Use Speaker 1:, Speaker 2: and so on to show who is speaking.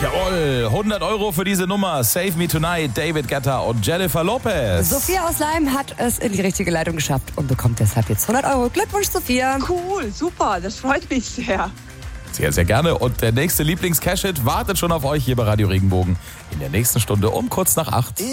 Speaker 1: Jawohl, 100 € für diese Nummer. Save Me Tonight, David Guetta und Jennifer Lopez.
Speaker 2: Sophia aus Leim hat es in die richtige Leitung geschafft und bekommt deshalb jetzt 100 €. Glückwunsch, Sophia.
Speaker 3: Cool, super, das freut mich sehr.
Speaker 1: Sehr, sehr gerne. Und der nächste Lieblings-Cash-Hit wartet schon auf euch hier bei Radio Regenbogen in der nächsten Stunde um kurz nach 8.